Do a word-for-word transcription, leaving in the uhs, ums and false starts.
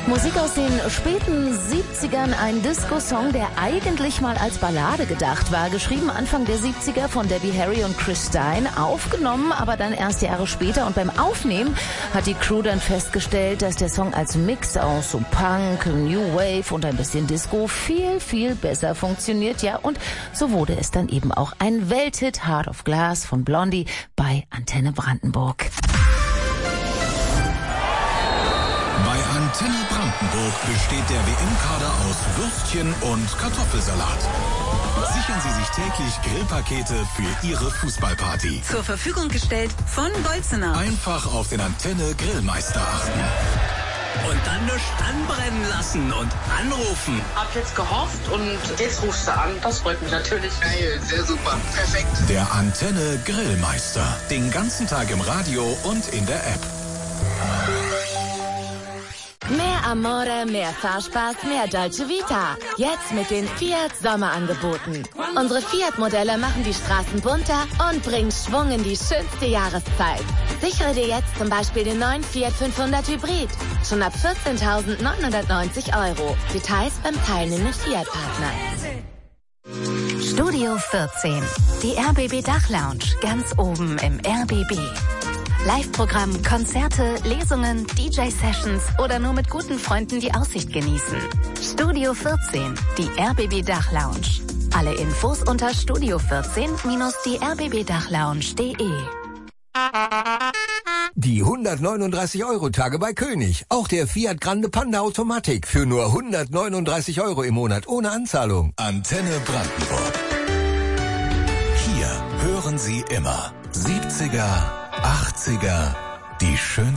Musik aus den späten siebzigern, ein Disco-Song, der eigentlich mal als Ballade gedacht war. Geschrieben Anfang der siebziger von Debbie Harry und Chris Stein, aufgenommen aber dann erst Jahre später. Und beim Aufnehmen hat die Crew dann festgestellt, dass der Song als Mix aus so Punk, New Wave und ein bisschen Disco viel, viel besser funktioniert. Ja, und so wurde es dann eben auch ein Welthit, Heart of Glass von Blondie bei Antenne Brandenburg. Bei Antenne Brandenburg besteht der W M-Kader aus Würstchen und Kartoffelsalat. Sichern Sie sich täglich Grillpakete für Ihre Fußballparty. Zur Verfügung gestellt von Bolzener. Einfach auf den Antenne Grillmeister achten. Und dann nichts anbrennen lassen und anrufen. Hab jetzt gehofft und jetzt rufst du an. Das freut mich natürlich. Geil, sehr super, perfekt. Der Antenne Grillmeister. Den ganzen Tag im Radio und in der App. Mehr Amore, mehr Fahrspaß, mehr Dolce Vita. Jetzt mit den Fiat Sommerangeboten. Unsere Fiat-Modelle machen die Straßen bunter und bringen Schwung in die schönste Jahreszeit. Sichere dir jetzt zum Beispiel den neuen Fiat fünfhundert Hybrid. Schon ab vierzehntausendneunhundertneunzig Euro. Details beim teilnehmenden Fiat-Partner. Studio vierzehn. Die R B B Dachlounge. Ganz oben im R B B. Live-Programm, Konzerte, Lesungen, D J-Sessions oder nur mit guten Freunden die Aussicht genießen. Studio vierzehn, die R B B Dachlounge. Alle Infos unter studio vierzehn die r b b dachlounge punkt de. Die hundertneununddreißig Euro Tage bei König. Auch der Fiat Grande Panda Automatik für nur hundertneununddreißig Euro im Monat ohne Anzahlung. Antenne Brandenburg. Hier hören Sie immer siebziger, achtziger, die schönsten